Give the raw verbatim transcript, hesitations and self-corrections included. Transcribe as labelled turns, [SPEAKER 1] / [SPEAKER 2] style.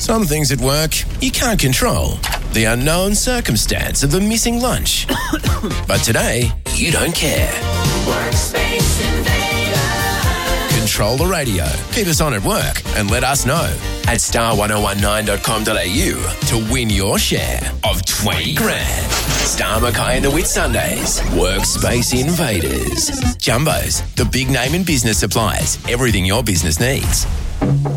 [SPEAKER 1] Some things at work you can't control. The unknown circumstance of the missing lunch. But today, you don't care.
[SPEAKER 2] Workspace Invader.
[SPEAKER 1] Control the radio, keep us on at work, and let us know at star ten nineteen dot com dot a u to win your share of twenty grand. Star Mackay and the Whit Sundays. Workspace Invaders. Jumbos, the big name in business supplies. Everything your business needs.